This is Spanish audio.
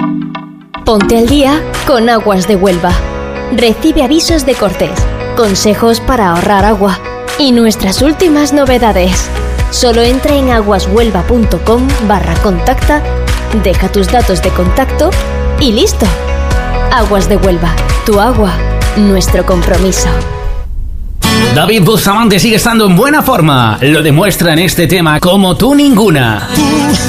Ponte al día con Aguas de Huelva. Recibe avisos de cortes, consejos para ahorrar agua y nuestras últimas novedades. Solo entra en aguashuelva.com/contacta, deja tus datos de contacto y listo. Aguas de Huelva, tu agua, nuestro compromiso. David Bustamante sigue estando en buena forma. Lo demuestra en este tema como tú ninguna.